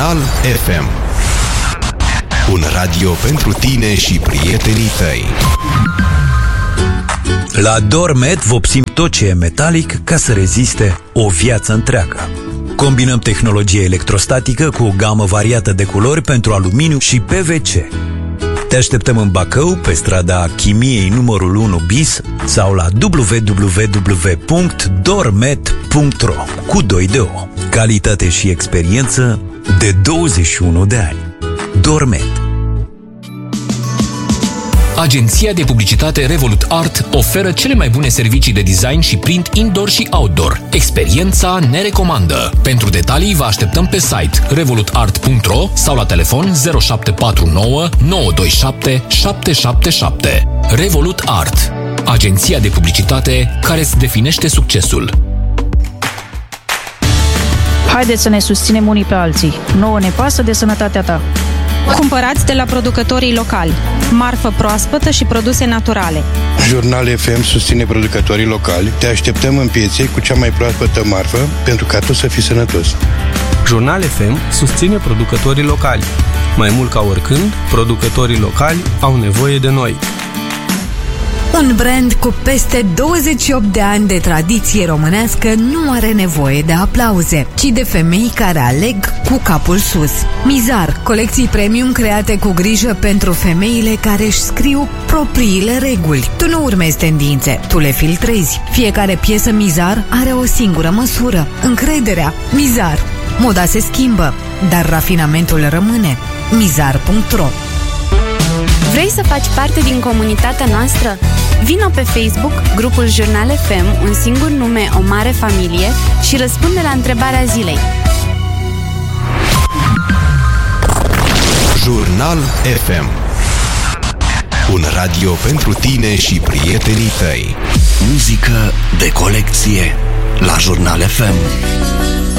Jurnal FM. Un radio pentru tine și prietenii tăi. La Dormet vopsim tot ce e metalic ca să reziste o viață întreagă. Combinăm tehnologie electrostatică cu o gamă variată de culori pentru aluminiu și PVC. Te așteptăm în Bacău, pe strada Chimiei numărul 1 bis sau la www.dormet.ro cu 2 de O. Calitate și experiență de 21 de ani. Dormet. Agenția de publicitate Revolut Art oferă cele mai bune servicii de design și print indoor și outdoor. Experiența ne recomandă. Pentru detalii vă așteptăm pe site revolutart.ro sau la telefon 0749 927 777. Revolut Art. Agenția de publicitate care îți definește succesul. Haideți să ne susținem unii pe alții. Nouă ne pasă de sănătatea ta. Cumpărați de la producătorii locali. Marfă proaspătă și produse naturale. Jurnal FM susține producătorii locali. Te așteptăm în piețe cu cea mai proaspătă marfă pentru ca tu să fii sănătos. Jurnal FM susține producătorii locali. Mai mult ca oricând, producătorii locali au nevoie de noi. Un brand cu peste 28 de ani de tradiție românească nu are nevoie de aplauze, ci de femei care aleg cu capul sus. Mizar, colecții premium create cu grijă pentru femeile care își scriu propriile reguli. Tu nu urmezi tendințe, tu le filtrezi. Fiecare piesă Mizar are o singură măsură: încrederea. Mizar. Moda se schimbă, dar rafinamentul rămâne. Mizar.ro. Vrei să faci parte din comunitatea noastră? Vino pe Facebook, grupul Jurnal FM, un singur nume, o mare familie, și răspunde la întrebarea zilei. Jurnal FM. Un radio pentru tine și prietenii tăi. Muzică de colecție la Jurnal FM.